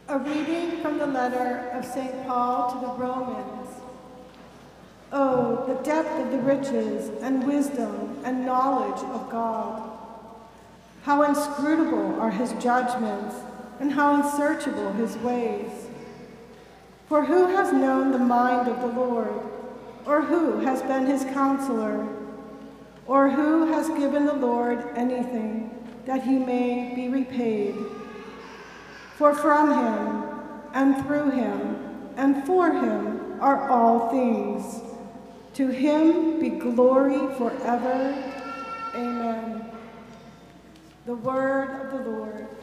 A reading from the letter of St. Paul to the Romans. Oh, the depth of the riches and wisdom and knowledge of God! How inscrutable are his judgments, and how unsearchable his ways. For who has known the mind of the Lord, or who has been his counselor, or who has given the Lord anything that he may be repaid? For from him, and through him, and for him are all things. To him be glory forever. Amen. The word of the Lord.